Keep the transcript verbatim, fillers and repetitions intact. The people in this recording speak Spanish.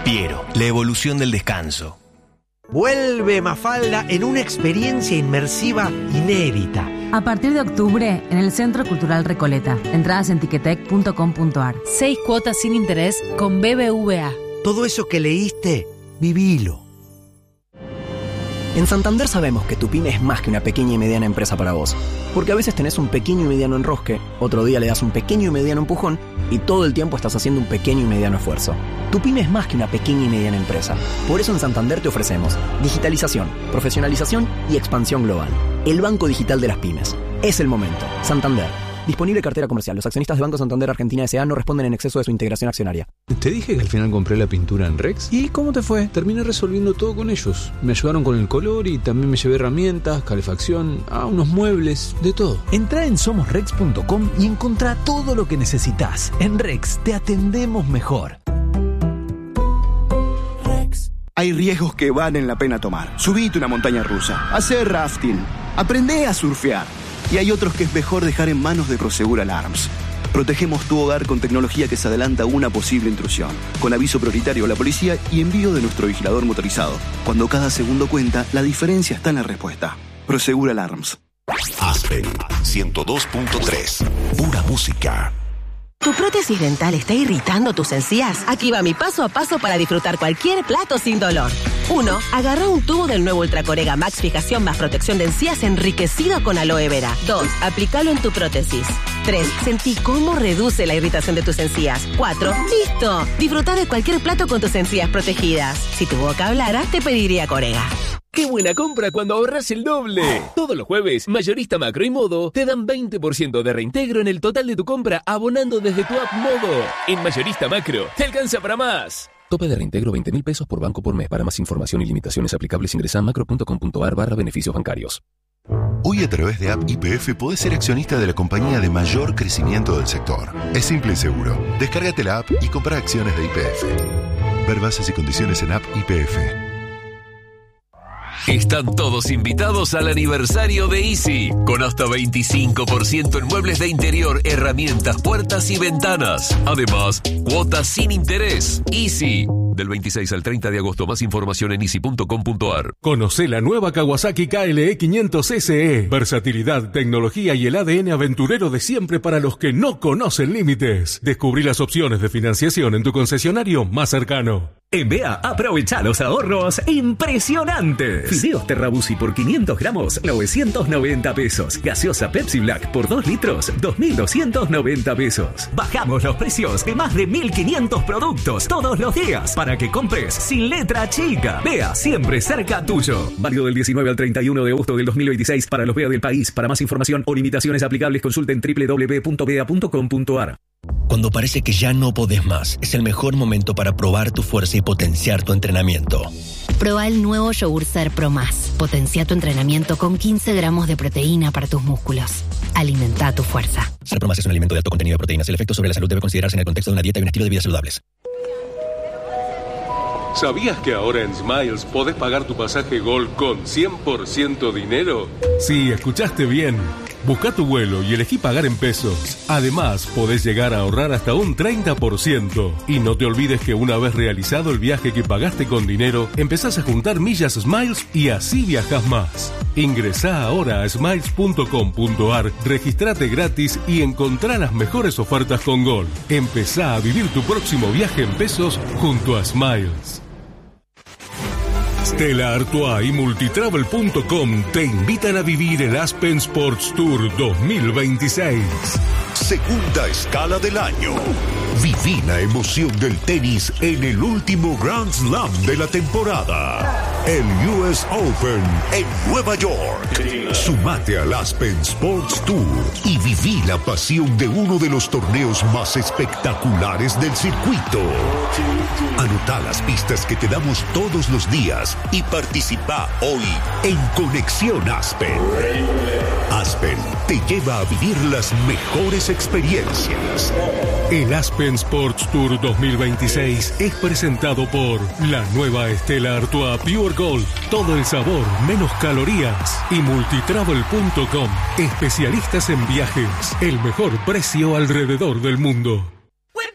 Piero, la evolución del descanso. Vuelve Mafalda en una experiencia inmersiva inédita. A partir de octubre, en el Centro Cultural Recoleta. Entradas en tiquetec punto com punto ar. Seis cuotas sin interés con B B V A. Todo eso que leíste, vivilo. En Santander sabemos que tu pyme es más que una pequeña y mediana empresa para vos. Porque a veces tenés un pequeño y mediano enrosque, otro día le das un pequeño y mediano empujón y todo el tiempo estás haciendo un pequeño y mediano esfuerzo. Tu pyme es más que una pequeña y mediana empresa. Por eso en Santander te ofrecemos digitalización, profesionalización y expansión global. El banco digital de las pymes. Es el momento. Santander. Disponible cartera comercial. Los accionistas de Banco Santander Argentina S A no responden en exceso de su integración accionaria. Te dije que al final compré la pintura en Rex. ¿Y cómo te fue? Terminé resolviendo todo con ellos. Me ayudaron con el color y también me llevé herramientas, calefacción, ah, unos muebles, de todo. Entrá en somos rex punto com y encontrá todo lo que necesitas. En Rex te atendemos mejor. Rex. Hay riesgos que valen la pena tomar. Subite una montaña rusa, hacer rafting, aprendé a surfear. Y hay otros que es mejor dejar en manos de Prosegur Alarms. Protegemos tu hogar con tecnología que se adelanta a una posible intrusión, con aviso prioritario a la policía y envío de nuestro vigilador motorizado. Cuando cada segundo cuenta, la diferencia está en la respuesta. Prosegur Alarms. Aspen ciento dos punto tres. Pura música. ¿Tu prótesis dental está irritando tus encías? Aquí va mi paso a paso para disfrutar cualquier plato sin dolor. uno. Agarra un tubo del nuevo Ultracorega Max Fijación más protección de encías enriquecido con aloe vera. dos. Aplícalo en tu prótesis. tres. Sentí cómo reduce la irritación de tus encías. cuatro. ¡Listo! Disfruta de cualquier plato con tus encías protegidas. Si tu boca hablara, te pediría Corega. ¡Qué buena compra cuando ahorras el doble! Todos los jueves, Mayorista Macro y Modo te dan veinte por ciento de reintegro en el total de tu compra abonando desde tu app Modo. En Mayorista Macro, te alcanza para más. Tope de reintegro veinte mil pesos por banco por mes. Para más información y limitaciones aplicables ingresa a macro punto com punto ar barra beneficios bancarios. Hoy a través de App Y P F podés ser accionista de la compañía de mayor crecimiento del sector. Es simple y seguro. Descárgate la app y compra acciones de Y P F. Ver bases y condiciones en App Y P F. Están todos invitados al aniversario de Easy, con hasta veinticinco por ciento en muebles de interior, herramientas, puertas y ventanas. Además, cuotas sin interés. Easy, del veintiséis al treinta de agosto. Más información en easy punto com punto ar. Conocé la nueva Kawasaki K L E quinientos S E. Versatilidad, tecnología y el A D N aventurero de siempre para los que no conocen límites. Descubrí las opciones de financiación en tu concesionario más cercano. En B E A, aprovecha los ahorros impresionantes. Fideos Terrabusi por quinientos gramos, novecientos noventa pesos. Gaseosa Pepsi Black por dos litros, dos mil doscientos noventa pesos. Bajamos los precios de más de mil quinientos productos todos los días para que compres sin letra chica. B E A, siempre cerca tuyo. Válido del diecinueve al treinta y uno de agosto del dos mil veintiséis para los B E A del país. Para más información o limitaciones aplicables, consulten doble u doble u doble u punto b e a punto com punto ar. Cuando parece que ya no podés más, es el mejor momento para probar tu fuerza y potenciar tu entrenamiento. Proba el nuevo yogur Ser Pro Más. Potencia tu entrenamiento con quince gramos de proteína para tus músculos. Alimenta tu fuerza. Ser Pro Más es un alimento de alto contenido de proteínas. El efecto sobre la salud debe considerarse en el contexto de una dieta y un estilo de vida saludables. ¿Sabías que ahora en Smiles podés pagar tu pasaje Gol con cien por ciento dinero? Sí, escuchaste bien. Busca tu vuelo y elegí pagar en pesos. Además, podés llegar a ahorrar hasta un treinta por ciento. Y no te olvides que una vez realizado el viaje que pagaste con dinero, empezás a juntar millas Smiles y así viajás más. Ingresá ahora a smiles punto com punto ar, registrate gratis y encontrá las mejores ofertas con Gol. Empezá a vivir tu próximo viaje en pesos junto a Smiles. Stella Artois y Multitravel punto com te invitan a vivir el Aspen Sports Tour dos mil veintiséis. Segunda escala del año. Viví la emoción del tenis en el último Grand Slam de la temporada. El U S Open en Nueva York. Sumate al Aspen Sports Tour y viví la pasión de uno de los torneos más espectaculares del circuito. Anotá las pistas que te damos todos los días y participa hoy en Conexión Aspen. Aspen te lleva a vivir las mejores experiencias. El Aspen Sports Tour dos mil veintiséis es presentado por la nueva Stella Artois Pure Gold. Todo el sabor, menos calorías. Y Multitravel punto com. Especialistas en viajes. El mejor precio alrededor del mundo.